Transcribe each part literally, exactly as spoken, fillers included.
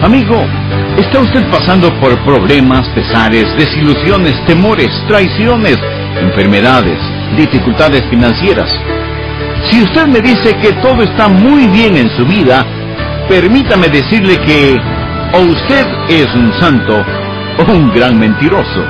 Amigo, ¿está usted pasando por problemas, pesares, desilusiones, temores, traiciones, enfermedades, dificultades financieras? Si usted me dice que todo está muy bien en su vida, permítame decirle que o usted es un santo o un gran mentiroso.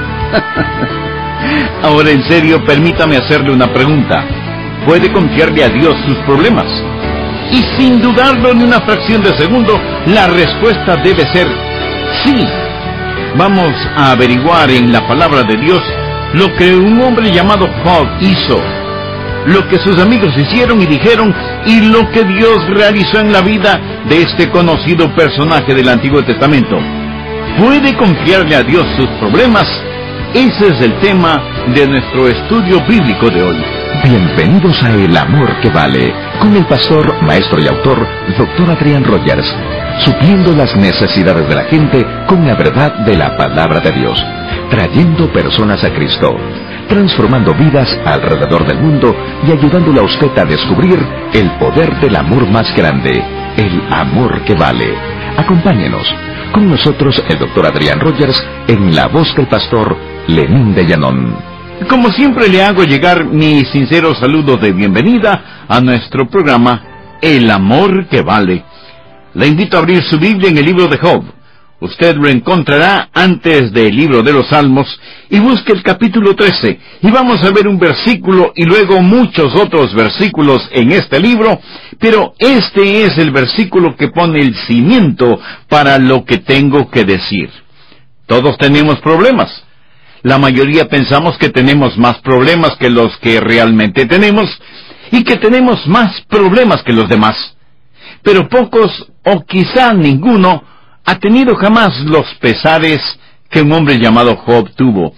Ahora, en serio, permítame hacerle una pregunta. ¿Puede confiarle a Dios sus problemas? Y sin dudarlo ni una fracción de segundo, la respuesta debe ser sí. Vamos a averiguar en la palabra de Dios lo que un hombre llamado Job hizo, lo que sus amigos hicieron y dijeron, y lo que Dios realizó en la vida de este conocido personaje del Antiguo Testamento. ¿Puede confiarle a Dios sus problemas? Ese es el tema de nuestro estudio bíblico de hoy. Bienvenidos a El Amor que Vale, con el pastor, maestro y autor, doctor Adrián Rogers, supliendo las necesidades de la gente con la verdad de la palabra de Dios, trayendo personas a Cristo, transformando vidas alrededor del mundo y ayudándole a usted a descubrir el poder del amor más grande, el amor que vale. Acompáñenos. Con nosotros el doctor Adrián Rogers en la voz del pastor Lenín de Llanón. Como siempre, le hago llegar mi sincero saludo de bienvenida a nuestro programa El Amor que Vale. Le invito a abrir su Biblia en el libro de Job. Usted lo encontrará antes del libro de los Salmos, y busque el capítulo trece, y vamos a ver un versículo y luego muchos otros versículos en este libro, pero este es el versículo que pone el cimiento para lo que tengo que decir. Todos tenemos problemas. La mayoría pensamos que tenemos más problemas que los que realmente tenemos, y que tenemos más problemas que los demás. Pero pocos, o quizá ninguno, ha tenido jamás los pesares que un hombre llamado Job tuvo.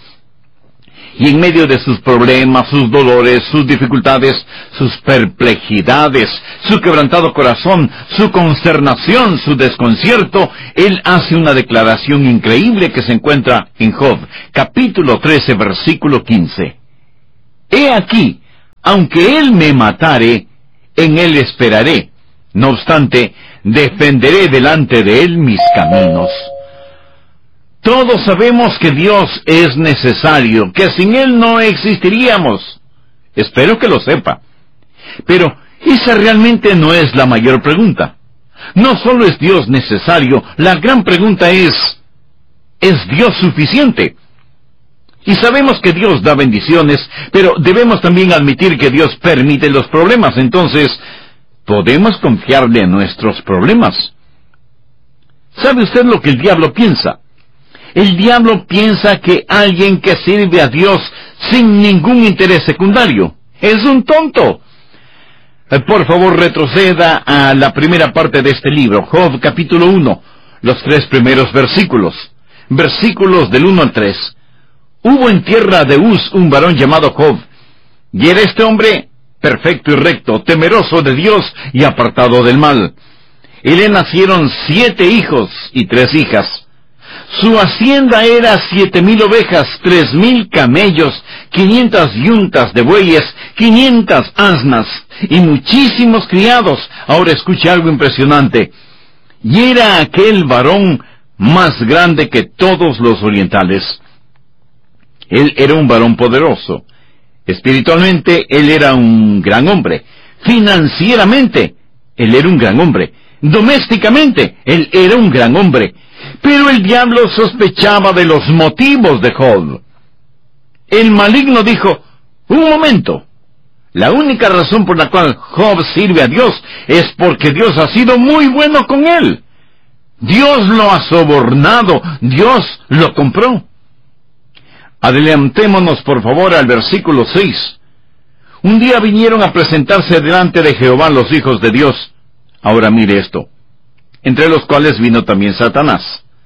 Y en medio de sus problemas, sus dolores, sus dificultades, sus perplejidades, su quebrantado corazón, su consternación, su desconcierto, él hace una declaración increíble que se encuentra en Job, capítulo trece, versículo quince. He aquí, aunque él me matare, en él esperaré. No obstante, defenderé delante de él mis caminos. Todos sabemos que Dios es necesario, que sin él no existiríamos. Espero que lo sepa. Pero esa realmente no es la mayor pregunta. No solo es Dios necesario, la gran pregunta es, ¿es Dios suficiente? Y sabemos que Dios da bendiciones, pero debemos también admitir que Dios permite los problemas. Entonces, ¿podemos confiarle en nuestros problemas? ¿Sabe usted lo que el diablo piensa? El diablo piensa que alguien que sirve a Dios sin ningún interés secundario es un tonto. Por favor, retroceda a la primera parte de este libro, Job capítulo uno, los tres primeros versículos, versículos del uno al tres. Hubo en tierra de Uz un varón llamado Job, y era este hombre perfecto y recto, temeroso de Dios y apartado del mal. Y le nacieron siete hijos y tres hijas. Su hacienda era siete mil ovejas, tres mil camellos, quinientas yuntas de bueyes, quinientas asnas, y muchísimos criados. Ahora escuche algo impresionante. Y era aquel varón más grande que todos los orientales. Él era un varón poderoso. Espiritualmente, él era un gran hombre. Financieramente, él era un gran hombre. Domésticamente, él era un gran hombre. Pero el diablo sospechaba de los motivos de Job. El maligno dijo, un momento, la única razón por la cual Job sirve a Dios es porque Dios ha sido muy bueno con él. Dios lo ha sobornado, Dios lo compró. Adelantémonos por favor al versículo seis. Un día vinieron a presentarse delante de Jehová los hijos de Dios. Ahora mire esto, entre los cuales vino también Satanás.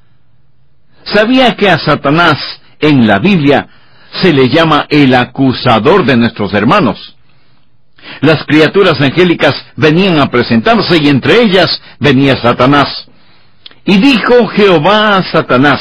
¿Sabía que a Satanás en la Biblia se le llama el acusador de nuestros hermanos? Las criaturas angélicas venían a presentarse y entre ellas venía Satanás. Y dijo Jehová a Satanás,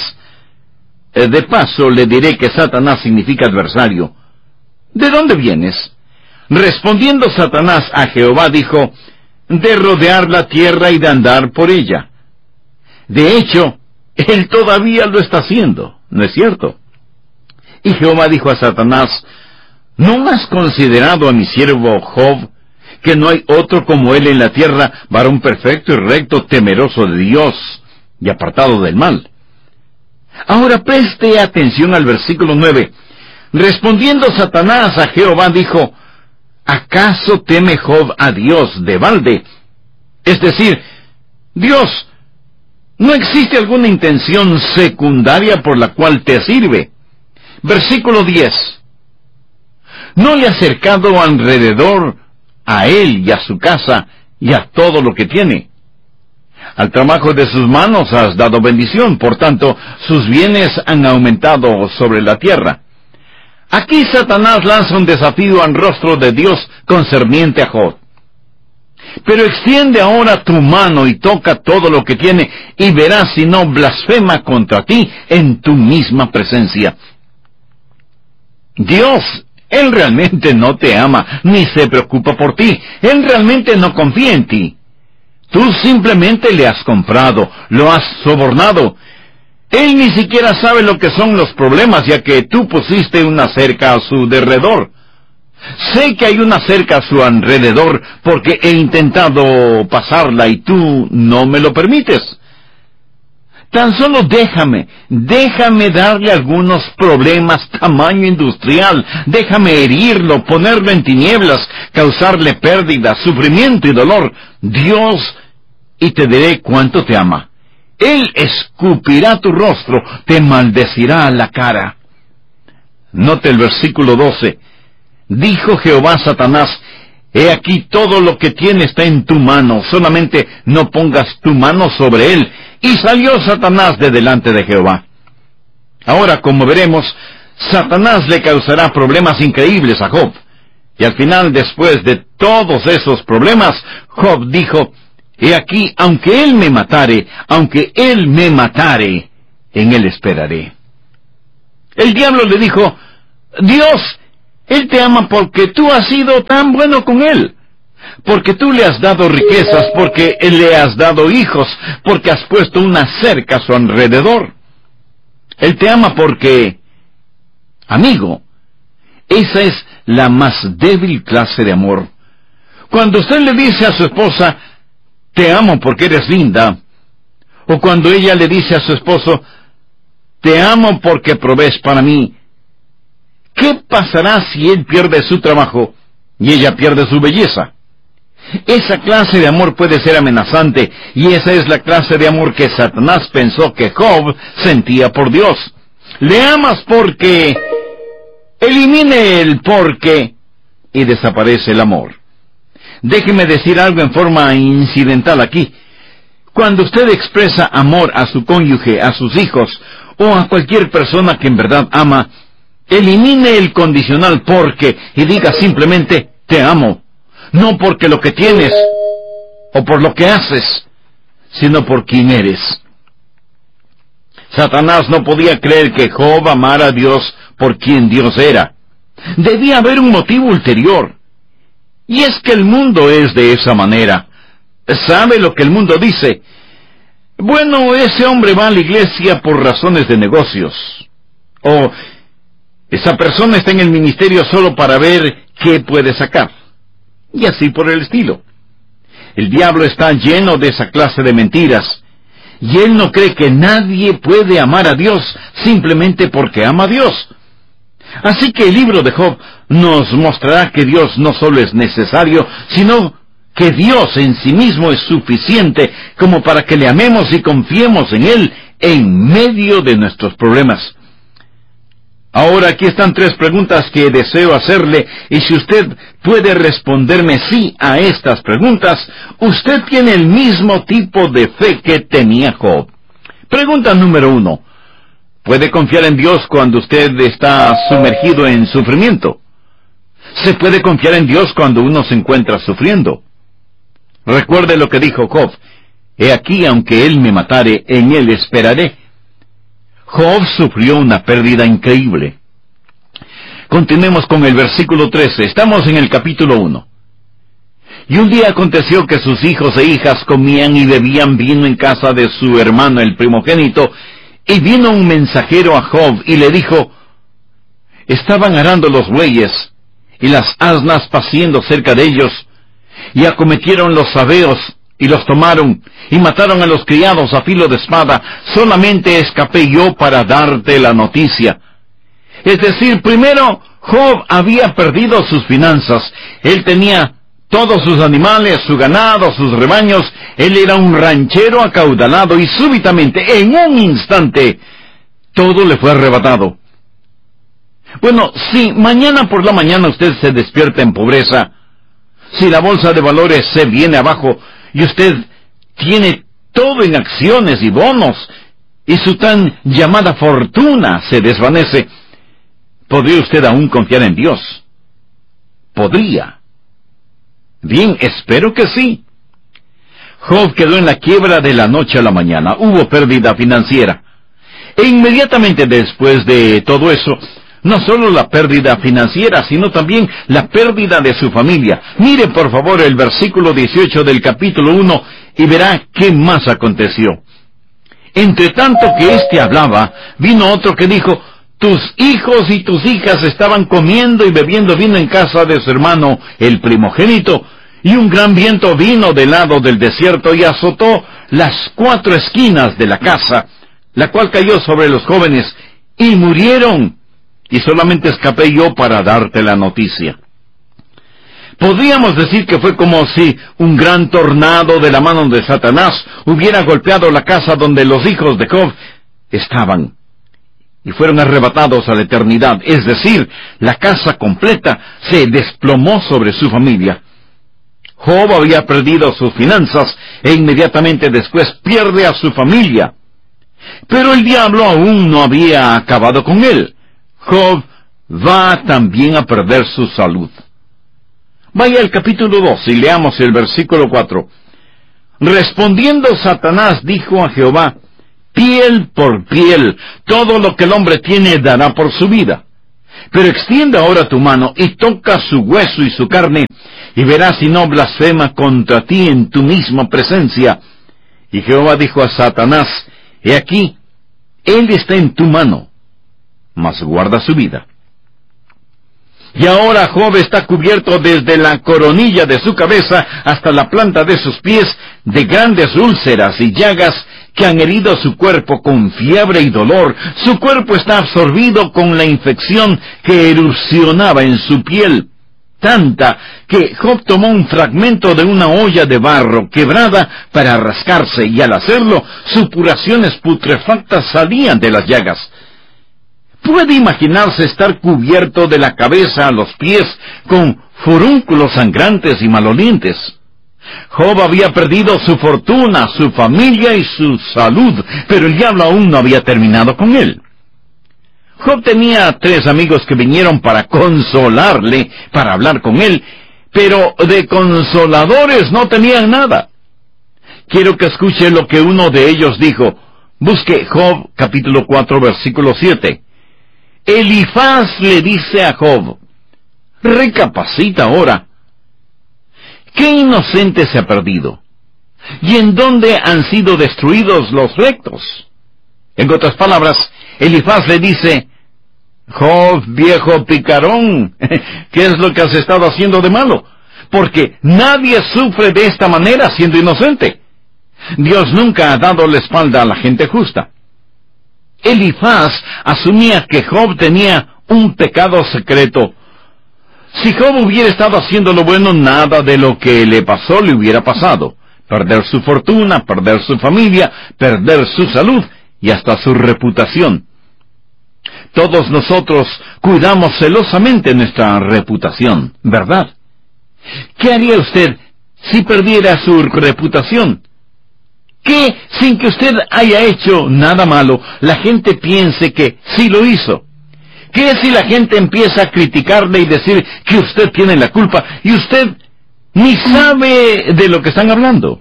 de paso le diré que Satanás significa adversario. ¿De dónde vienes? Respondiendo Satanás a Jehová dijo, de rodear la tierra y de andar por ella. De hecho, él todavía lo está haciendo, ¿no es cierto? Y Jehová dijo a Satanás: ¿no has considerado a mi siervo Job, que no hay otro como él en la tierra, varón perfecto y recto, temeroso de Dios y apartado del mal? Ahora preste atención al versículo nueve. Respondiendo Satanás a Jehová dijo: ¿acaso teme Job a Dios de balde? Es decir, Dios, ¿no existe alguna intención secundaria por la cual te sirve? Versículo diez. ¿no le has cercado alrededor a él y a su casa y a todo lo que tiene? Al trabajo de sus manos has dado bendición, por tanto, sus bienes han aumentado sobre la tierra. Aquí Satanás lanza un desafío al rostro de Dios concerniente a Job. Pero extiende ahora tu mano y toca todo lo que tiene, y verás si no blasfema contra ti en tu misma presencia. Dios, Él realmente no te ama, ni se preocupa por ti. Él realmente no confía en ti. Tú simplemente le has comprado, lo has sobornado. Él ni siquiera sabe lo que son los problemas, ya que tú pusiste una cerca a su derredor. Sé que hay una cerca a su alrededor porque he intentado pasarla y tú no me lo permites. Tan solo déjame, déjame darle algunos problemas tamaño industrial, déjame herirlo, ponerlo en tinieblas, causarle pérdida, sufrimiento y dolor. Dios, y te diré cuánto te ama. Él escupirá tu rostro, te maldecirá a la cara. Note el versículo doce. Dijo Jehová a Satanás: he aquí todo lo que tiene está en tu mano, solamente no pongas tu mano sobre él. Y salió Satanás de delante de Jehová. Ahora, como veremos, Satanás le causará problemas increíbles a Job. Y al final, después de todos esos problemas, Job dijo: he aquí, aunque él me matare, aunque él me matare, en él esperaré. El diablo le dijo: Dios, Él te ama porque tú has sido tan bueno con Él, porque tú le has dado riquezas, porque le has dado hijos, porque has puesto una cerca a su alrededor. Él te ama porque, amigo, esa es la más débil clase de amor. Cuando usted le dice a su esposa: te amo porque eres linda, o cuando ella le dice a su esposo: te amo porque provees para mí, ¿qué pasará si él pierde su trabajo y ella pierde su belleza? Esa clase de amor puede ser amenazante, y esa es la clase de amor que Satanás pensó que Job sentía por Dios. Le amas porque... elimine el porque y desaparece el amor. Déjeme decir algo en forma incidental aquí. Cuando usted expresa amor a su cónyuge, a sus hijos, o a cualquier persona que en verdad ama, elimine el condicional porque y diga simplemente: te amo. No porque lo que tienes o por lo que haces, sino por quien eres. Satanás no podía creer que Job amara a Dios por quien Dios era. Debía haber un motivo ulterior. Y es que el mundo es de esa manera. ¿Sabe lo que el mundo dice? Bueno, ese hombre va a la iglesia por razones de negocios. O esa persona está en el ministerio solo para ver qué puede sacar. Y así por el estilo. El diablo está lleno de esa clase de mentiras. Y él no cree que nadie puede amar a Dios simplemente porque ama a Dios. Así que el libro de Job nos mostrará que Dios no solo es necesario, sino que Dios en sí mismo es suficiente como para que le amemos y confiemos en Él en medio de nuestros problemas. Ahora aquí están tres preguntas que deseo hacerle, y si usted puede responderme sí a estas preguntas, usted tiene el mismo tipo de fe que tenía Job. Pregunta número uno: ¿puede confiar en Dios cuando usted está sumergido en sufrimiento? ¿Se puede confiar en Dios cuando uno se encuentra sufriendo? Recuerde lo que dijo Job: he aquí, aunque él me matare, en él esperaré. Job sufrió una pérdida increíble. Continuemos con el versículo trece. Estamos en el capítulo uno. Y un día aconteció que sus hijos e hijas comían y bebían vino en casa de su hermano el primogénito, y vino un mensajero a Job y le dijo: estaban arando los bueyes y las asnas paciendo cerca de ellos, y acometieron los sabeos y los tomaron, y mataron a los criados a filo de espada. Solamente escapé yo para darte la noticia. Es decir, primero Job había perdido sus finanzas. Él tenía todos sus animales, su ganado, sus rebaños. Él era un ranchero acaudalado, y súbitamente, en un instante, todo le fue arrebatado. Bueno, si mañana por la mañana usted se despierta en pobreza, si la bolsa de valores se viene abajo y usted tiene todo en acciones y bonos, y su tan llamada fortuna se desvanece, ¿podría usted aún confiar en Dios? ¿Podría? Bien, espero que sí. Job quedó en la quiebra de la noche a la mañana. Hubo pérdida financiera. E inmediatamente después de todo eso, no solo la pérdida financiera, sino también la pérdida de su familia. Mire por favor el versículo dieciocho del capítulo uno y verá qué más aconteció. Entre tanto que éste hablaba, vino otro que dijo: tus hijos y tus hijas estaban comiendo y bebiendo vino en casa de su hermano el primogénito, y un gran viento vino del lado del desierto y azotó las cuatro esquinas de la casa, la cual cayó sobre los jóvenes, y murieron, y solamente escapé yo para darte la noticia. Podríamos decir que fue como si un gran tornado de la mano de Satanás hubiera golpeado la casa donde los hijos de Job estaban, y fueron arrebatados a la eternidad. Es decir, la casa completa se desplomó sobre su familia. Job había perdido sus finanzas, e inmediatamente después pierde a su familia. Pero el diablo aún no había acabado con él. Job va también a perder su salud. Vaya al capítulo dos y leamos el versículo cuatro. Respondiendo Satanás dijo a Jehová: piel por piel, todo lo que el hombre tiene dará por su vida. Pero extiende ahora tu mano y toca su hueso y su carne, y verás si no blasfema contra ti en tu misma presencia. Y Jehová dijo a Satanás: he aquí, él está en tu mano, mas guarda su vida. Y ahora Job está cubierto desde la coronilla de su cabeza hasta la planta de sus pies de grandes úlceras y llagas que han herido su cuerpo con fiebre y dolor. Su cuerpo está absorbido con la infección que erupcionaba en su piel, tanta que Job tomó un fragmento de una olla de barro quebrada para rascarse, y al hacerlo, supuraciones putrefactas salían de las llagas. ¿Puede imaginarse estar cubierto de la cabeza a los pies con furúnculos sangrantes y malolientes? Job había perdido su fortuna, su familia y su salud, pero el diablo aún no había terminado con él. Job tenía tres amigos que vinieron para consolarle, para hablar con él, pero de consoladores no tenían nada. Quiero que escuche lo que uno de ellos dijo. Busque Job capítulo cuatro versículo siete. Elifaz le dice a Job: recapacita ahora. ¿Qué inocente se ha perdido? ¿Y en dónde han sido destruidos los rectos? En otras palabras, Elifaz le dice: Job, viejo picarón, ¿qué es lo que has estado haciendo de malo? Porque nadie sufre de esta manera siendo inocente. Dios nunca ha dado la espalda a la gente justa. Elifaz asumía que Job tenía un pecado secreto. Si Job hubiera estado haciendo lo bueno, nada de lo que le pasó le hubiera pasado. Perder su fortuna, perder su familia, perder su salud y hasta su reputación. Todos nosotros cuidamos celosamente nuestra reputación, ¿verdad? ¿Qué haría usted si perdiera su reputación? ¿Qué, sin que usted haya hecho nada malo, la gente piense que sí lo hizo? ¿Qué si la gente empieza a criticarle y decir que usted tiene la culpa y usted ni sabe de lo que están hablando?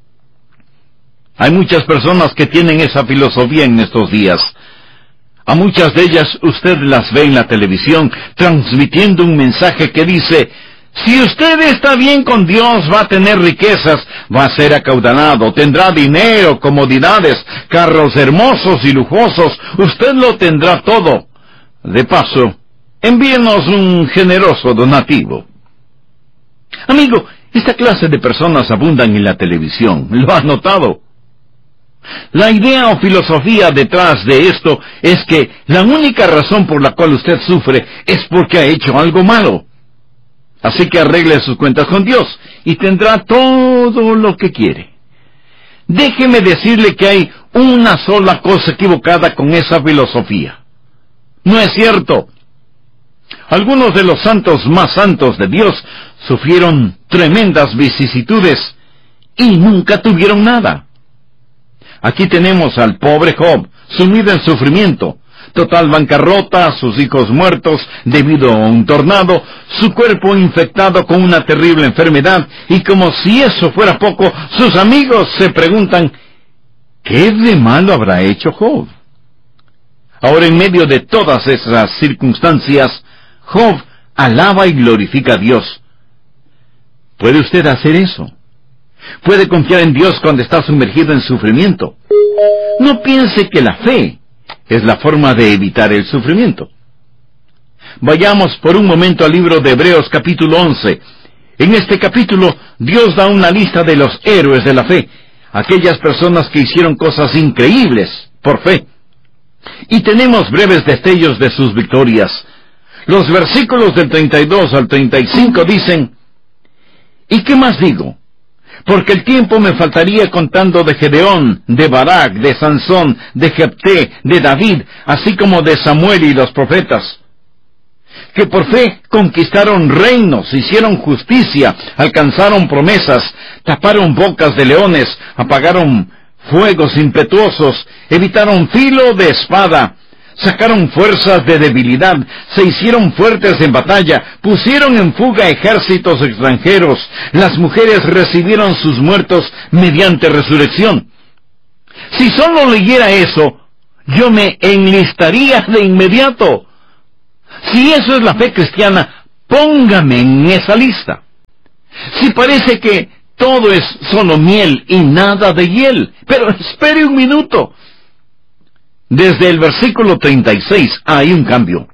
Hay muchas personas que tienen esa filosofía en estos días. A muchas de ellas usted las ve en la televisión transmitiendo un mensaje que dice: Si usted está bien con Dios, va a tener riquezas, va a ser acaudalado, tendrá dinero, comodidades, carros hermosos y lujosos, usted lo tendrá todo. De paso, envíenos un generoso donativo. Amigo, esta clase de personas abundan en la televisión, ¿lo has notado? La idea o filosofía detrás de esto es que la única razón por la cual usted sufre es porque ha hecho algo malo. Así que arregle sus cuentas con Dios y tendrá todo lo que quiere. Déjeme decirle que hay una sola cosa equivocada con esa filosofía. No es cierto. Algunos de los santos más santos de Dios sufrieron tremendas vicisitudes y nunca tuvieron nada. Aquí tenemos al pobre Job, sumido en sufrimiento, total bancarrota, sus hijos muertos debido a un tornado, su cuerpo infectado con una terrible enfermedad, y como si eso fuera poco, sus amigos se preguntan, ¿qué de malo habrá hecho Job? Ahora, en medio de todas esas circunstancias, Job alaba y glorifica a Dios. ¿Puede usted hacer eso? ¿Puede confiar en Dios cuando está sumergido en sufrimiento? No piense que la fe es la forma de evitar el sufrimiento. Vayamos por un momento al libro de Hebreos capítulo once. En este capítulo, Dios da una lista de los héroes de la fe, aquellas personas que hicieron cosas increíbles por fe. Y tenemos breves destellos de sus victorias. Los versículos del treinta y dos al treinta y cinco dicen, ¿y qué más digo? Porque el tiempo me faltaría contando de Gedeón, de Barak, de Sansón, de Jefté, de David, así como de Samuel y los profetas, que por fe conquistaron reinos, hicieron justicia, alcanzaron promesas, taparon bocas de leones, apagaron fuegos impetuosos, evitaron filo de espada, sacaron fuerzas de debilidad, se hicieron fuertes en batalla, pusieron en fuga ejércitos extranjeros, las mujeres recibieron sus muertos mediante resurrección. Si solo leyera eso, yo me enlistaría de inmediato. Si eso es la fe cristiana, póngame en esa lista. Si parece que todo es solo miel y nada de hiel, pero espere un minuto. Desde el versículo treinta y seis hay un cambio.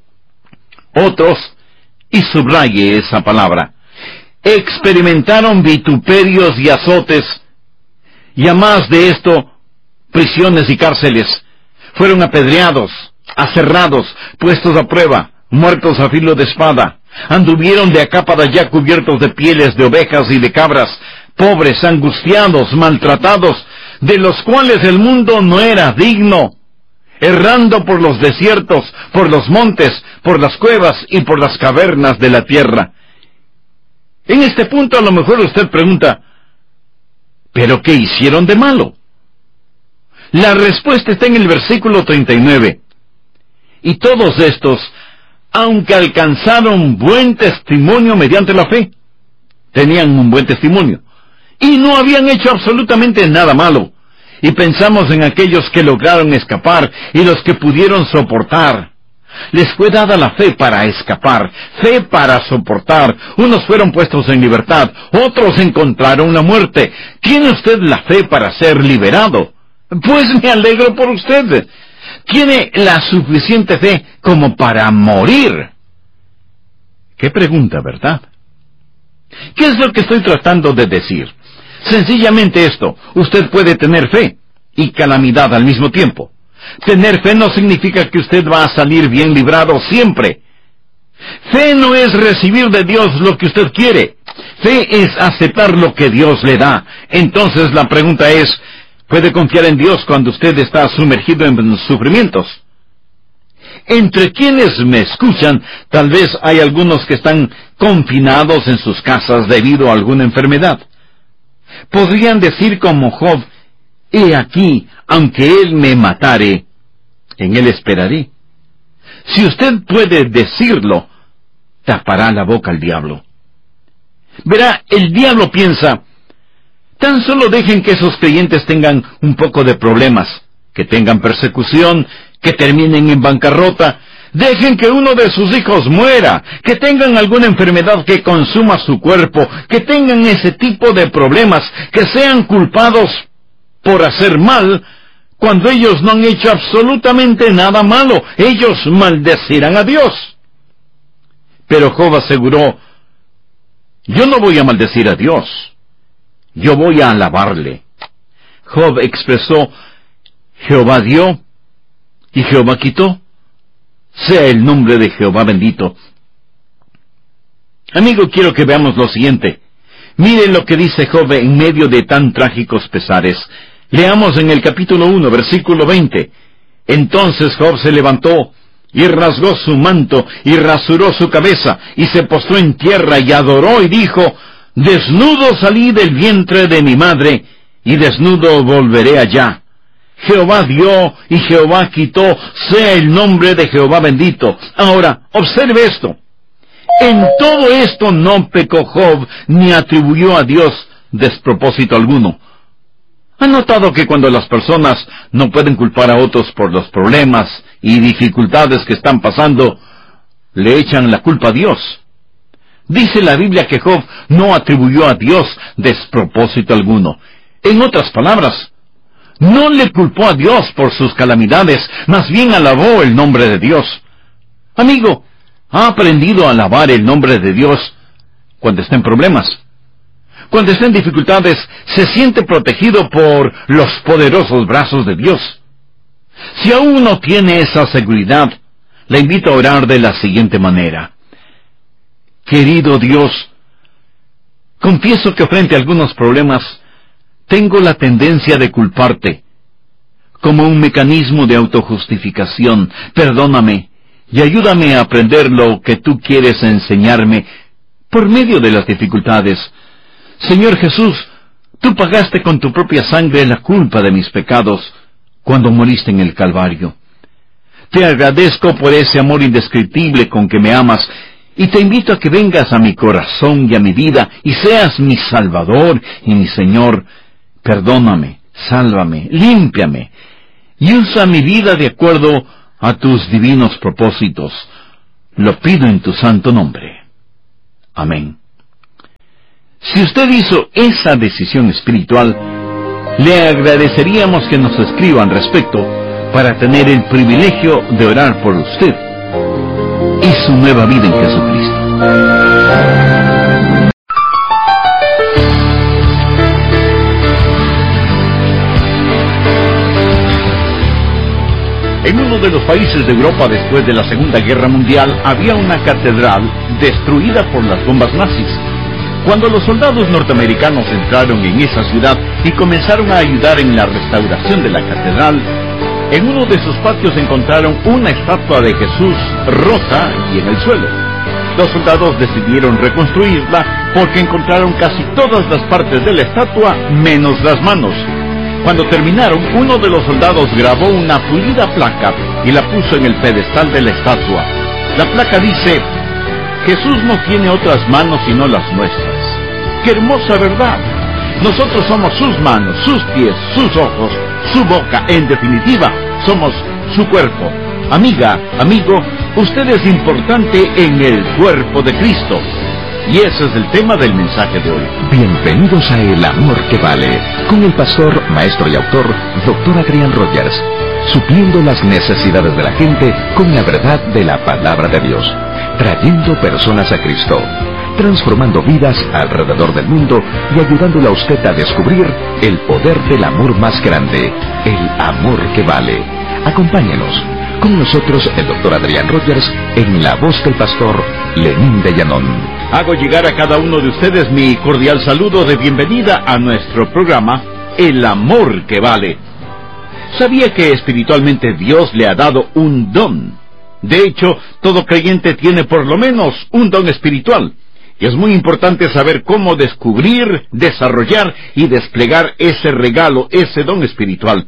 Otros, y subraye esa palabra, experimentaron vituperios y azotes, y a más de esto, prisiones y cárceles. Fueron apedreados, aserrados, puestos a prueba, muertos a filo de espada. Anduvieron de acá para allá cubiertos de pieles de ovejas y de cabras, pobres, angustiados, maltratados, de los cuales el mundo no era digno, errando por los desiertos, por los montes, por las cuevas y por las cavernas de la tierra. En este punto a lo mejor usted pregunta, ¿pero qué hicieron de malo? La respuesta está en el versículo treinta y nueve. Y todos estos, aunque alcanzaron buen testimonio mediante la fe, tenían un buen testimonio, y no habían hecho absolutamente nada malo. Y pensamos en aquellos que lograron escapar y los que pudieron soportar. Les fue dada la fe para escapar, fe para soportar. Unos fueron puestos en libertad, otros encontraron la muerte. ¿Tiene usted la fe para ser liberado? Pues me alegro por usted. Tiene la suficiente fe como para morir. Qué pregunta, ¿verdad? ¿Qué es lo que estoy tratando de decir? Sencillamente esto, usted puede tener fe y calamidad al mismo tiempo. Tener fe no significa que usted va a salir bien librado siempre. Fe no es recibir de Dios lo que usted quiere. Fe es aceptar lo que Dios le da. Entonces la pregunta es, ¿puede confiar en Dios cuando usted está sumergido en sufrimientos? Entre quienes me escuchan, tal vez hay algunos que están confinados en sus casas debido a alguna enfermedad. Podrían decir como Job, he aquí, aunque él me matare, en él esperaré. Si usted puede decirlo, tapará la boca al diablo. Verá, el diablo piensa, tan solo dejen que esos creyentes tengan un poco de problemas, que tengan persecución, que terminen en bancarrota, Dejen que uno de sus hijos muera, que tengan alguna enfermedad que consuma su cuerpo, que tengan ese tipo de problemas, que sean culpados por hacer mal, cuando ellos no han hecho absolutamente nada malo. Ellos maldecirán a Dios. Pero Job aseguró: yo no voy a maldecir a Dios, yo voy a alabarle. Job expresó: Jehová dio y Jehová quitó. Sea el nombre de Jehová bendito. Amigo, quiero que veamos lo siguiente. Miren lo que dice Job en medio de tan trágicos pesares. Leamos en el capítulo uno, versículo veinte. Entonces Job se levantó y rasgó su manto y rasuró su cabeza y se postró en tierra y adoró y dijo: desnudo salí del vientre de mi madre y desnudo volveré allá. Jehová dio y Jehová quitó, sea el nombre de Jehová bendito. Ahora, observe esto. En todo esto no pecó Job, ni atribuyó a Dios despropósito alguno. ¿Ha notado que cuando las personas no pueden culpar a otros por los problemas y dificultades que están pasando, le echan la culpa a Dios? Dice la Biblia que Job no atribuyó a Dios despropósito alguno. En otras palabras, no le culpó a Dios por sus calamidades, más bien alabó el nombre de Dios. Amigo, ¿ha aprendido a alabar el nombre de Dios cuando está en problemas? Cuando está en dificultades, se siente protegido por los poderosos brazos de Dios. Si aún no tiene esa seguridad, le invito a orar de la siguiente manera: querido Dios, confieso que frente a algunos problemas, tengo la tendencia de culparte, como un mecanismo de autojustificación. Perdóname y ayúdame a aprender lo que tú quieres enseñarme por medio de las dificultades. Señor Jesús, tú pagaste con tu propia sangre la culpa de mis pecados cuando moriste en el Calvario. Te agradezco por ese amor indescriptible con que me amas, y te invito a que vengas a mi corazón y a mi vida y seas mi Salvador y mi Señor. Perdóname, sálvame, límpiame, y usa mi vida de acuerdo a tus divinos propósitos. Lo pido en tu santo nombre. Amén. Si usted hizo esa decisión espiritual, le agradeceríamos que nos escriba al respecto para tener el privilegio de orar por usted y su nueva vida en Jesucristo. En uno de los países de Europa después de la Segunda Guerra Mundial había una catedral destruida por las bombas nazis. Cuando los soldados norteamericanos entraron en esa ciudad y comenzaron a ayudar en la restauración de la catedral, en uno de sus patios encontraron una estatua de Jesús rota y en el suelo. Los soldados decidieron reconstruirla porque encontraron casi todas las partes de la estatua menos las manos. Cuando terminaron, uno de los soldados grabó una pulida placa y la puso en el pedestal de la estatua. La placa dice: Jesús no tiene otras manos sino las nuestras. ¡Qué hermosa verdad! Nosotros somos sus manos, sus pies, sus ojos, su boca. En definitiva, somos su cuerpo. Amiga, amigo, usted es importante en el cuerpo de Cristo. Y ese es el tema del mensaje de hoy. Bienvenidos a El Amor que Vale, con el pastor, maestro y autor, doctor Adrián Rogers, supliendo las necesidades de la gente con la verdad de la palabra de Dios, trayendo personas a Cristo, transformando vidas alrededor del mundo y ayudándole a usted a descubrir el poder del amor más grande, el amor que vale. Acompáñenos. Con nosotros el doctor Adrián Rogers en la voz del pastor Lenín de Llanón. Hago llegar a cada uno de ustedes mi cordial saludo de bienvenida a nuestro programa El Amor que Vale. ¿Sabía que espiritualmente Dios le ha dado un don? De hecho, todo creyente tiene por lo menos un don espiritual. Y es muy importante saber cómo descubrir, desarrollar y desplegar ese regalo, ese don espiritual.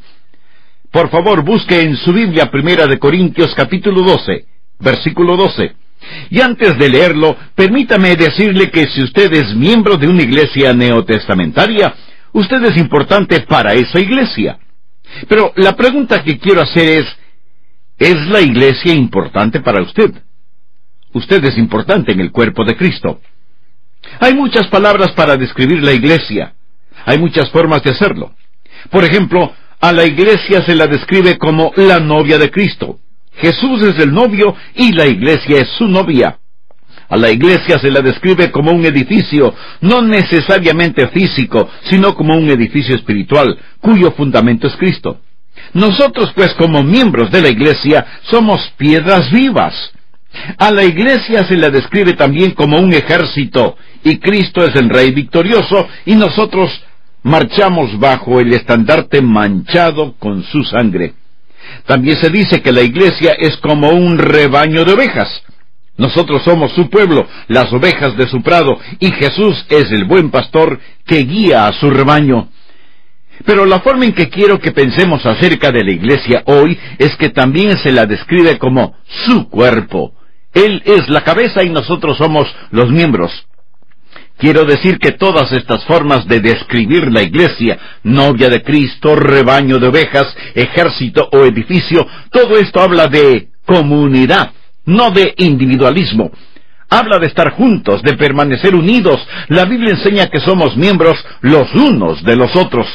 Por favor, busque en su Biblia Primera de Corintios capítulo doce, versículo doce. Y antes de leerlo, permítame decirle que si usted es miembro de una iglesia neotestamentaria, usted es importante para esa iglesia. Pero la pregunta que quiero hacer es, ¿Es la iglesia importante para usted? Usted es importante en el cuerpo de Cristo. Hay muchas palabras para describir la iglesia. Hay muchas formas de hacerlo. Por ejemplo, a la iglesia se la describe como la novia de Cristo. Jesús es el novio y la iglesia es su novia. A la iglesia se la describe como un edificio, no necesariamente físico, sino como un edificio espiritual, cuyo fundamento es Cristo. Nosotros, pues, como miembros de la iglesia, somos piedras vivas. A la iglesia se la describe también como un ejército, y Cristo es el Rey victorioso, y nosotros marchamos bajo el estandarte manchado con su sangre. También se dice que la iglesia es como un rebaño de ovejas. Nosotros somos su pueblo, las ovejas de su prado, y Jesús es el buen pastor que guía a su rebaño. Pero la forma en que quiero que pensemos acerca de la iglesia hoy es que también se la describe como su cuerpo. Él es la cabeza y nosotros somos los miembros. Quiero decir que todas estas formas de describir la iglesia, novia de Cristo, rebaño de ovejas, ejército o edificio, todo esto habla de comunidad, no de individualismo. Habla de estar juntos, de permanecer unidos. La Biblia enseña que somos miembros los unos de los otros.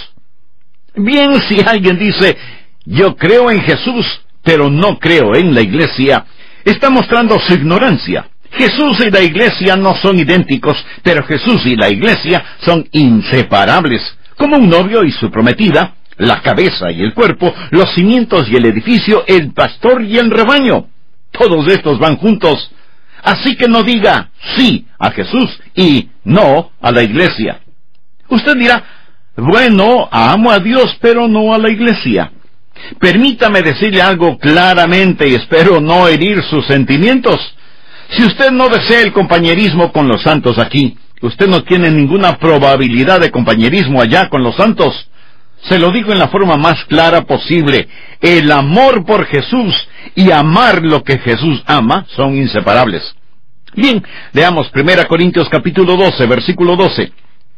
Bien, si alguien dice, yo creo en Jesús, pero no creo en la iglesia, está mostrando su ignorancia. Jesús y la iglesia no son idénticos, pero Jesús y la iglesia son inseparables. Como un novio y su prometida, la cabeza y el cuerpo, los cimientos y el edificio, el pastor y el rebaño. Todos estos van juntos. Así que no diga sí a Jesús y no a la iglesia. Usted dirá, bueno, amo a Dios, pero no a la iglesia. Permítame decirle algo claramente y espero no herir sus sentimientos. Si usted no desea el compañerismo con los santos aquí, usted no tiene ninguna probabilidad de compañerismo allá con los santos. Se lo digo en la forma más clara posible. El amor por Jesús y amar lo que Jesús ama son inseparables. Bien, leamos primera Corintios capítulo doce, versículo doce.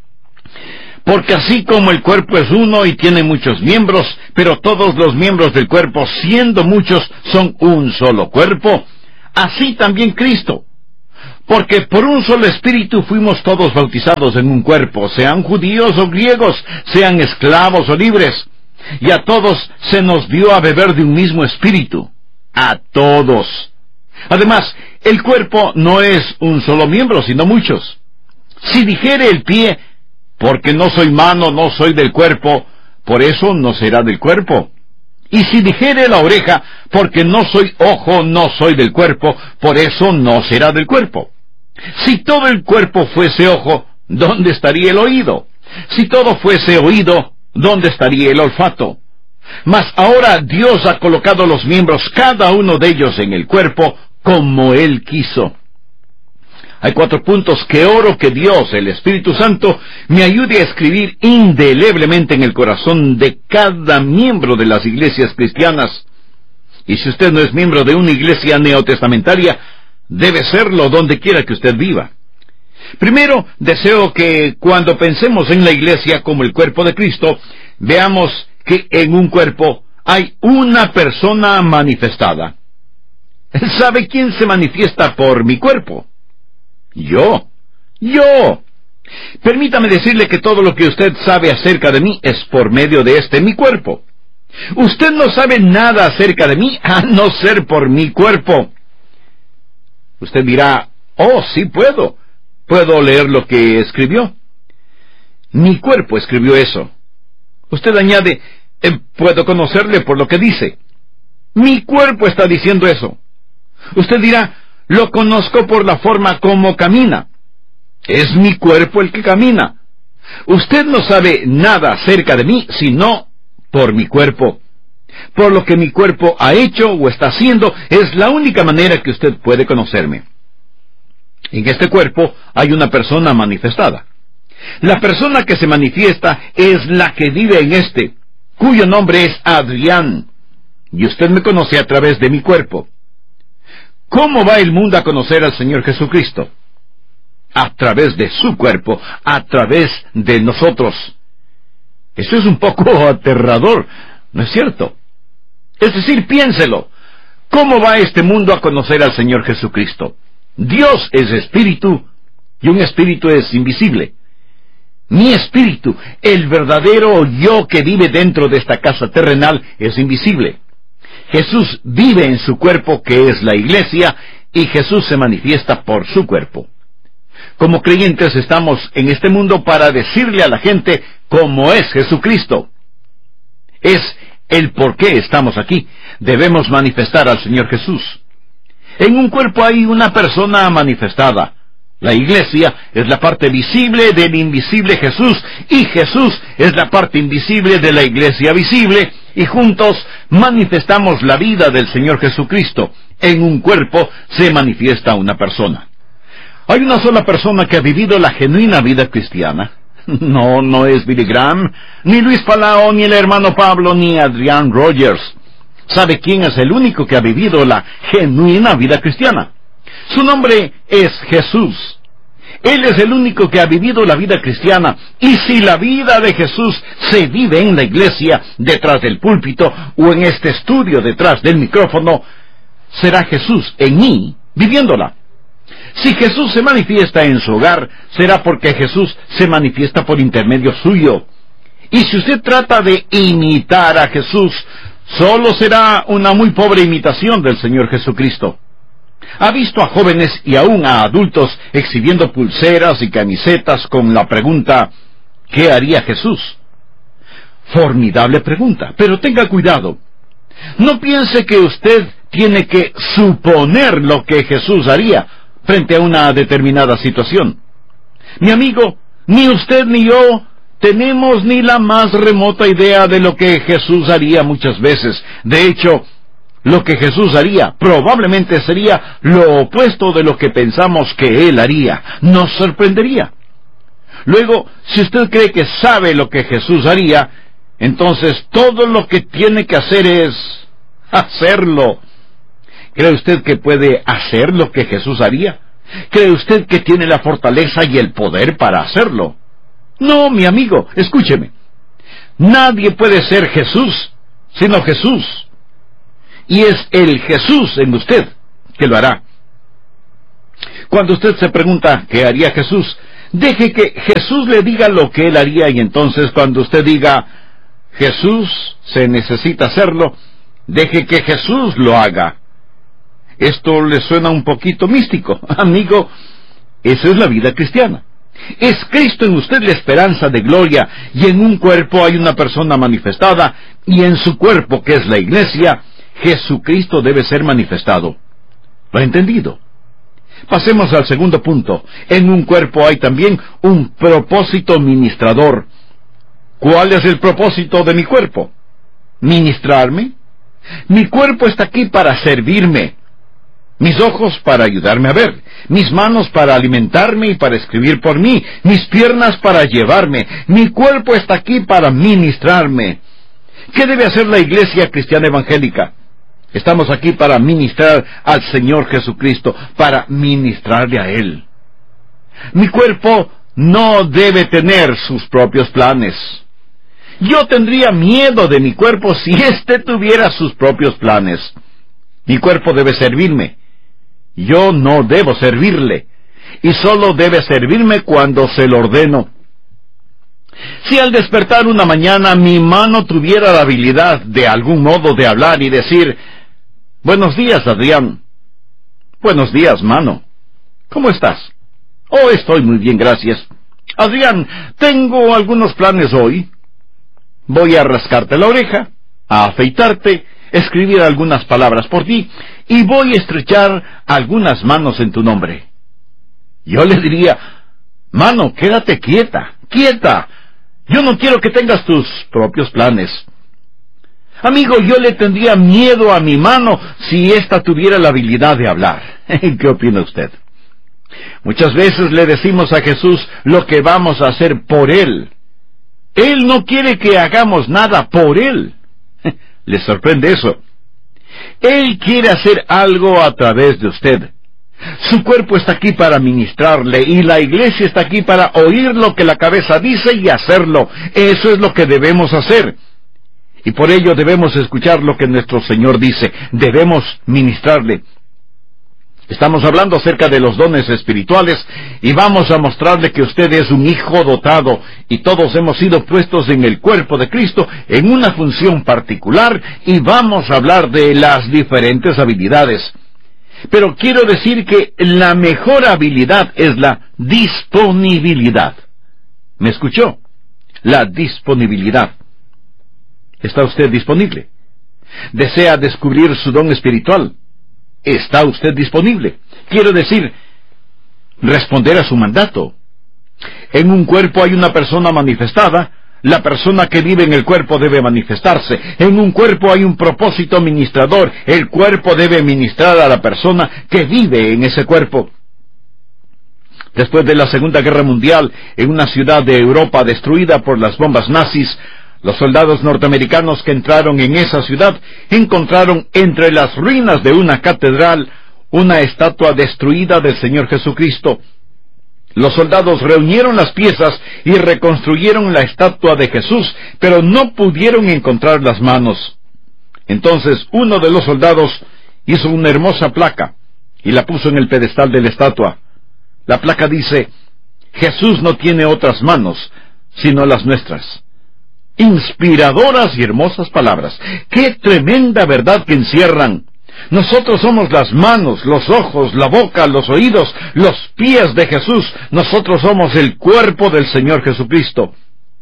Porque así como el cuerpo es uno y tiene muchos miembros, pero todos los miembros del cuerpo, siendo muchos, son un solo cuerpo, así también Cristo. Porque por un solo espíritu fuimos todos bautizados en un cuerpo, sean judíos o griegos, sean esclavos o libres, y a todos se nos dio a beber de un mismo espíritu. A todos. Además, el cuerpo no es un solo miembro, sino muchos. Si dijere el pie, porque no soy mano, no soy del cuerpo, por eso no será del cuerpo. Y si dijere la oreja, porque no soy ojo, no soy del cuerpo, por eso no será del cuerpo. Si todo el cuerpo fuese ojo, ¿dónde estaría el oído? Si todo fuese oído, ¿dónde estaría el olfato? Mas ahora Dios ha colocado los miembros, cada uno de ellos en el cuerpo, como Él quiso. Hay cuatro puntos que oro que Dios, el Espíritu Santo, me ayude a escribir indeleblemente en el corazón de cada miembro de las iglesias cristianas. Y si usted no es miembro de una iglesia neotestamentaria, debe serlo donde quiera que usted viva. Primero, deseo que cuando pensemos en la iglesia como el cuerpo de Cristo, veamos que en un cuerpo hay una persona manifestada. ¿Sabe quién se manifiesta por mi cuerpo? Yo, yo. Permítame decirle que todo lo que usted sabe acerca de mí es por medio de este mi cuerpo. Usted no sabe nada acerca de mí a no ser por mi cuerpo. Usted dirá, oh, sí puedo. Puedo leer lo que escribió. Mi cuerpo escribió eso. Usted añade, eh, puedo conocerle por lo que dice. Mi cuerpo está diciendo eso. Usted dirá, lo conozco por la forma como camina. Es mi cuerpo el que camina. Usted no sabe nada acerca de mí, sino por mi cuerpo. Por lo que mi cuerpo ha hecho o está haciendo, es la única manera que usted puede conocerme. En este cuerpo hay una persona manifestada. La persona que se manifiesta es la que vive en este, cuyo nombre es Adrián. Y usted me conoce a través de mi cuerpo. ¿Cómo va el mundo a conocer al Señor Jesucristo? A través de su cuerpo, a través de nosotros. Eso es un poco aterrador, ¿no es cierto? Es decir, piénselo. ¿Cómo va este mundo a conocer al Señor Jesucristo? Dios es espíritu, y un espíritu es invisible. Mi espíritu, el verdadero yo que vive dentro de esta casa terrenal, es invisible. Jesús vive en su cuerpo, que es la iglesia, y Jesús se manifiesta por su cuerpo. Como creyentes estamos en este mundo para decirle a la gente cómo es Jesucristo. Es el por qué estamos aquí. Debemos manifestar al Señor Jesús. En un cuerpo hay una persona manifestada. La iglesia es la parte visible del invisible Jesús, y Jesús es la parte invisible de la iglesia visible, y juntos manifestamos la vida del Señor Jesucristo. En un cuerpo se manifiesta una persona. ¿Hay una sola persona que ha vivido la genuina vida cristiana? No, no es Billy Graham, ni Luis Palao, ni el hermano Pablo, ni Adrian Rogers. ¿Sabe quién es el único que ha vivido la genuina vida cristiana? Su nombre es Jesús. Él es el único que ha vivido la vida cristiana, y si la vida de Jesús se vive en la iglesia, detrás del púlpito, o en este estudio detrás del micrófono, será Jesús en mí viviéndola. Si Jesús se manifiesta en su hogar, será porque Jesús se manifiesta por intermedio suyo. Y si usted trata de imitar a Jesús, solo será una muy pobre imitación del Señor Jesucristo. ¿Ha visto a jóvenes y aún a adultos exhibiendo pulseras y camisetas con la pregunta, ¿qué haría Jesús? Formidable pregunta, pero tenga cuidado. No piense que usted tiene que suponer lo que Jesús haría frente a una determinada situación. Mi amigo, ni usted ni yo tenemos ni la más remota idea de lo que Jesús haría muchas veces. De hecho, lo que Jesús haría probablemente sería lo opuesto de lo que pensamos que Él haría. Nos sorprendería. Luego, si usted cree que sabe lo que Jesús haría, entonces todo lo que tiene que hacer es hacerlo. ¿Cree usted que puede hacer lo que Jesús haría? ¿Cree usted que tiene la fortaleza y el poder para hacerlo? No, mi amigo, escúcheme. Nadie puede ser Jesús, sino Jesús. Y es el Jesús en usted que lo hará. Cuando usted se pregunta ¿qué haría Jesús?, deje que Jesús le diga lo que Él haría, y entonces cuando usted diga Jesús se necesita hacerlo, deje que Jesús lo haga. Esto le suena un poquito místico. Amigo, esa es la vida cristiana. Es Cristo en usted la esperanza de gloria, y en un cuerpo hay una persona manifestada, y en su cuerpo, que es la iglesia, Jesucristo debe ser manifestado. ¿Lo ha entendido? Pasemos al segundo punto. En un cuerpo hay también un propósito ministrador. ¿Cuál es el propósito de mi cuerpo? ¿Ministrarme? Mi cuerpo está aquí para servirme. Mis ojos para ayudarme a ver, mis manos para alimentarme y para escribir por mí, mis piernas para llevarme. Mi cuerpo está aquí para ministrarme. ¿Qué debe hacer la iglesia cristiana evangélica? Estamos aquí para ministrar al Señor Jesucristo, para ministrarle a Él. Mi cuerpo no debe tener sus propios planes. Yo tendría miedo de mi cuerpo si éste tuviera sus propios planes. Mi cuerpo debe servirme. Yo no debo servirle, y solo debe servirme cuando se lo ordeno. Si al despertar una mañana mi mano tuviera la habilidad de algún modo de hablar y decir, «Buenos días, Adrián». «Buenos días, mano. ¿Cómo estás?» «Oh, estoy muy bien, gracias». «Adrián, tengo algunos planes hoy. Voy a rascarte la oreja, a afeitarte, escribir algunas palabras por ti, y voy a estrechar algunas manos en tu nombre». Yo le diría, «Mano, quédate quieta, quieta. Yo no quiero que tengas tus propios planes». Amigo, yo le tendría miedo a mi mano si ésta tuviera la habilidad de hablar. ¿Qué opina usted? Muchas veces le decimos a Jesús lo que vamos a hacer por Él. Él no quiere que hagamos nada por Él. ¿Le sorprende eso? Él quiere hacer algo a través de usted. Su cuerpo está aquí para ministrarle, y la iglesia está aquí para oír lo que la cabeza dice y hacerlo. Eso es lo que debemos hacer. Y por ello debemos escuchar lo que nuestro Señor dice, debemos ministrarle. Estamos hablando acerca de los dones espirituales y vamos a mostrarle que usted es un hijo dotado y todos hemos sido puestos en el cuerpo de Cristo en una función particular y vamos a hablar de las diferentes habilidades. Pero quiero decir que la mejor habilidad es la disponibilidad. ¿Me escuchó? La disponibilidad. ¿Está usted disponible? ¿Desea descubrir su don espiritual? ¿Está usted disponible? Quiero decir, responder a su mandato. En un cuerpo hay una persona manifestada. La persona que vive en el cuerpo debe manifestarse. En un cuerpo hay un propósito ministrador. El cuerpo debe ministrar a la persona que vive en ese cuerpo. Después de la Segunda Guerra Mundial, en una ciudad de Europa destruida por las bombas nazis, los soldados norteamericanos que entraron en esa ciudad encontraron entre las ruinas de una catedral una estatua destruida del Señor Jesucristo. Los soldados reunieron las piezas y reconstruyeron la estatua de Jesús, pero no pudieron encontrar las manos. Entonces uno de los soldados hizo una hermosa placa y la puso en el pedestal de la estatua. La placa dice: Jesús no tiene otras manos, sino las nuestras. Inspiradoras y hermosas palabras. ¡Qué tremenda verdad que encierran! Nosotros somos las manos, los ojos, la boca, los oídos, los pies de Jesús. Nosotros somos el cuerpo del Señor Jesucristo.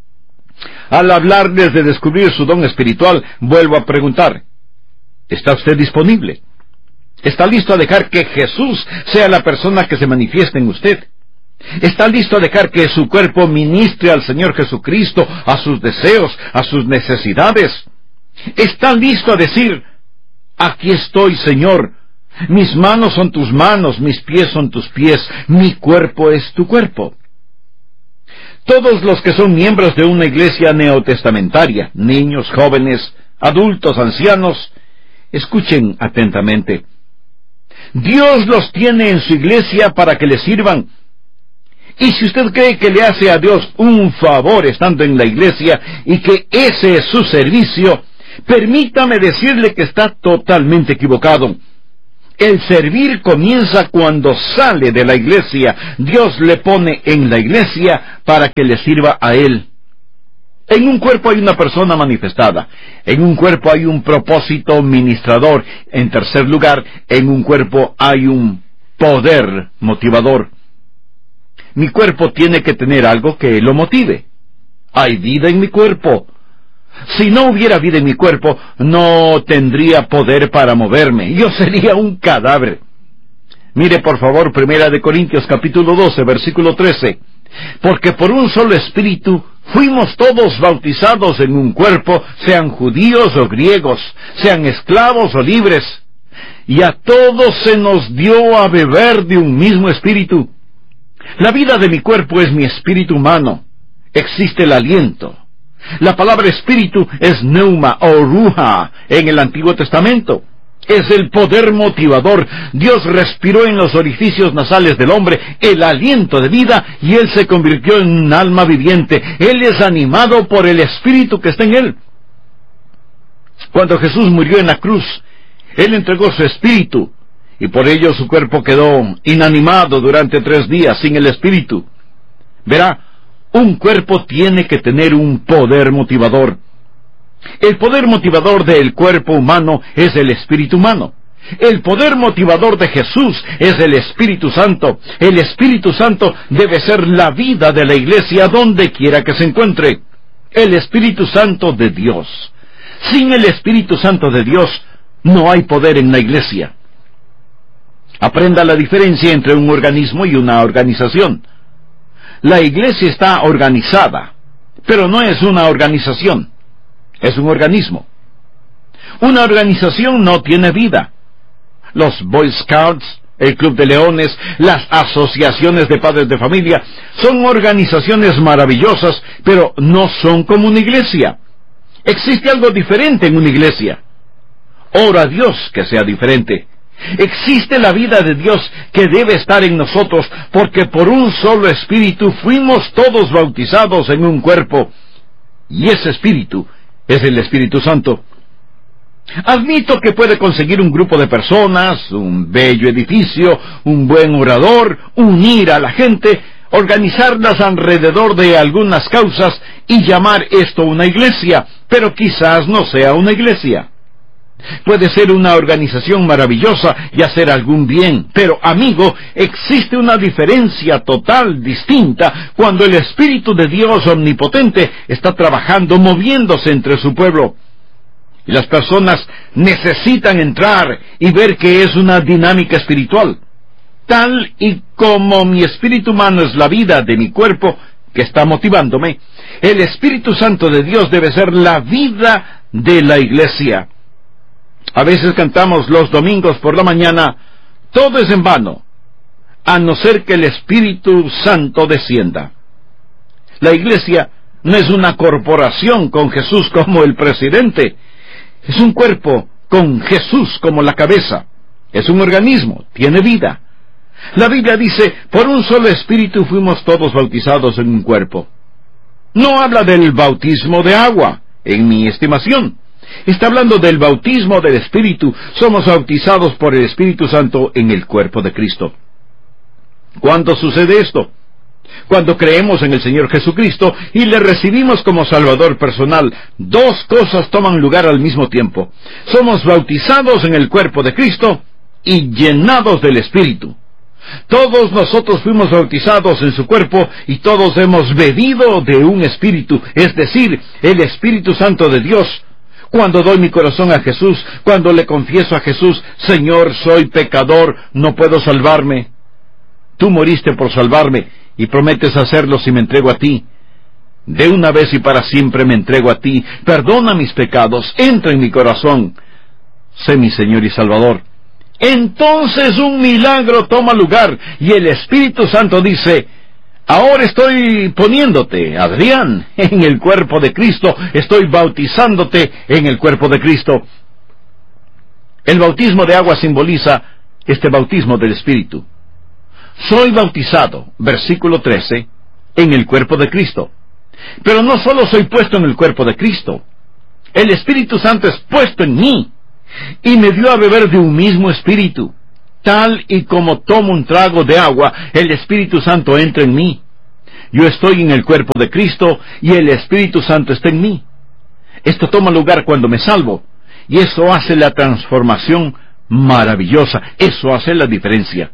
Al hablarles de descubrir su don espiritual, vuelvo a preguntar: ¿está usted disponible? ¿Está listo a dejar que Jesús sea la persona que se manifieste en usted? ¿Está listo a dejar que su cuerpo ministre al Señor Jesucristo, a sus deseos, a sus necesidades? ¿Está listo a decir: aquí estoy, Señor, mis manos son tus manos, mis pies son tus pies, mi cuerpo es tu cuerpo? Todos los que son miembros de una iglesia neotestamentaria, niños, jóvenes, adultos, ancianos, escuchen atentamente. Dios los tiene en su iglesia para que le sirvan. Y si usted cree que le hace a Dios un favor estando en la iglesia y que ese es su servicio, permítame decirle que está totalmente equivocado. El servir comienza cuando sale de la iglesia. Dios le pone en la iglesia para que le sirva a Él. En un cuerpo hay una persona manifestada. En un cuerpo hay un propósito ministrador. En tercer lugar, en un cuerpo hay un poder motivador. Mi cuerpo tiene que tener algo que lo motive. Hay vida en mi cuerpo. Si no hubiera vida en mi cuerpo, no tendría poder para moverme. Yo sería un cadáver. Mire por favor Primera de Corintios capítulo doce, versículo trece. Porque por un solo espíritu fuimos todos bautizados en un cuerpo, sean judíos o griegos, sean esclavos o libres, y a todos se nos dio a beber de un mismo espíritu. La vida de mi cuerpo es mi espíritu humano. Existe el aliento. La palabra espíritu es pneuma o ruha en el Antiguo Testamento. Es el poder motivador. Dios respiró en los orificios nasales del hombre el aliento de vida y él se convirtió en un alma viviente. Él es animado por el espíritu que está en él. Cuando Jesús murió en la cruz, él entregó su espíritu y por ello su cuerpo quedó inanimado durante tres días sin el espíritu. Verá, un cuerpo tiene que tener un poder motivador. El poder motivador del cuerpo humano es el espíritu humano. El poder motivador de Jesús es el Espíritu Santo. El Espíritu Santo debe ser la vida de la iglesia donde quiera que se encuentre. El Espíritu Santo de Dios. Sin el Espíritu Santo de Dios no hay poder en la iglesia. Aprenda la diferencia entre un organismo y una organización. La iglesia está organizada, pero no es una organización. Es un organismo. Una organización no tiene vida. Los Boy Scouts, el Club de Leones, las asociaciones de padres de familia, son organizaciones maravillosas, pero no son como una iglesia. Existe algo diferente en una iglesia. Ora a Dios que sea diferente. Existe la vida de Dios que debe estar en nosotros, porque por un solo espíritu fuimos todos bautizados en un cuerpo. Y ese espíritu es el Espíritu Santo. Admito que puede conseguir un grupo de personas, un bello edificio, un buen orador, unir a la gente, organizarlas alrededor de algunas causas y llamar esto una iglesia, pero quizás no sea una iglesia. Puede ser una organización maravillosa y hacer algún bien, pero amigo, existe una diferencia total, distinta, cuando el Espíritu de Dios omnipotente está trabajando, moviéndose entre su pueblo. Y las personas necesitan entrar y ver que es una dinámica espiritual. Tal y como mi espíritu humano es la vida de mi cuerpo que está motivándome, el Espíritu Santo de Dios debe ser la vida de la iglesia. A veces cantamos los domingos por la mañana, todo es en vano, a no ser que el Espíritu Santo descienda. La iglesia no es una corporación con Jesús como el presidente, es un cuerpo con Jesús como la cabeza. Es un organismo, tiene vida. La Biblia dice, por un solo espíritu fuimos todos bautizados en un cuerpo. No habla del bautismo de agua, en mi estimación. Está hablando del bautismo del Espíritu. Somos bautizados por el Espíritu Santo en el cuerpo de Cristo. ¿Cuándo sucede esto? Cuando creemos en el Señor Jesucristo y le recibimos como Salvador personal. Dos cosas toman lugar al mismo tiempo. Somos bautizados en el cuerpo de Cristo y llenados del Espíritu. Todos nosotros fuimos bautizados en su cuerpo y todos hemos bebido de un Espíritu, es decir, el Espíritu Santo de Dios. Cuando doy mi corazón a Jesús, cuando le confieso a Jesús, Señor, soy pecador, no puedo salvarme. Tú moriste por salvarme y prometes hacerlo si me entrego a ti. De una vez y para siempre me entrego a ti. Perdona mis pecados, entra en mi corazón. Sé mi Señor y Salvador. Entonces un milagro toma lugar y el Espíritu Santo dice, ahora estoy poniéndote, Adrián, en el cuerpo de Cristo, estoy bautizándote en el cuerpo de Cristo. El bautismo de agua simboliza este bautismo del Espíritu. Soy bautizado, versículo trece, en el cuerpo de Cristo. Pero no solo soy puesto en el cuerpo de Cristo, el Espíritu Santo es puesto en mí, y me dio a beber de un mismo Espíritu. Tal y como tomo un trago de agua, el Espíritu Santo entra en mí. Yo estoy en el cuerpo de Cristo y el Espíritu Santo está en mí. Esto toma lugar cuando me salvo, y eso hace la transformación maravillosa. Eso hace la diferencia.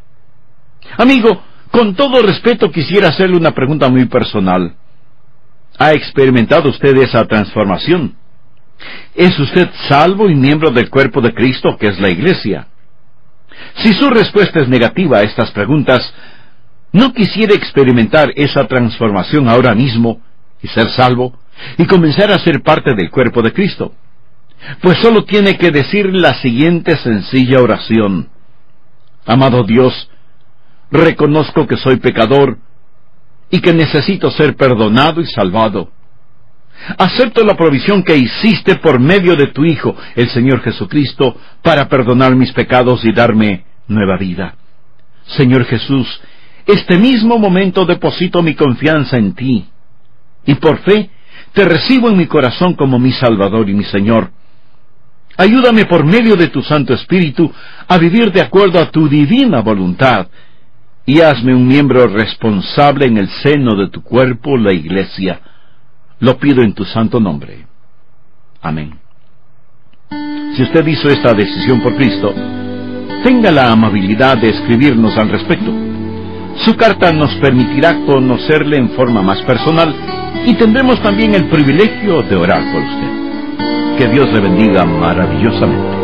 Amigo, con todo respeto quisiera hacerle una pregunta muy personal. ¿Ha experimentado usted esa transformación? ¿Es usted salvo y miembro del cuerpo de Cristo, que es la iglesia? Si su respuesta es negativa a estas preguntas, ¿no quisiera experimentar esa transformación ahora mismo y ser salvo y comenzar a ser parte del cuerpo de Cristo? Pues solo tiene que decir la siguiente sencilla oración. Amado Dios, reconozco que soy pecador y que necesito ser perdonado y salvado. Acepto la provisión que hiciste por medio de tu Hijo, el Señor Jesucristo, para perdonar mis pecados y darme nueva vida. Señor Jesús, este mismo momento deposito mi confianza en ti, y por fe te recibo en mi corazón como mi Salvador y mi Señor. Ayúdame por medio de tu Santo Espíritu a vivir de acuerdo a tu divina voluntad, y hazme un miembro responsable en el seno de tu cuerpo, la Iglesia. Lo pido en tu santo nombre. Amén. Si usted hizo esta decisión por Cristo, tenga la amabilidad de escribirnos al respecto. Su carta nos permitirá conocerle en forma más personal y tendremos también el privilegio de orar por usted. Que Dios le bendiga maravillosamente.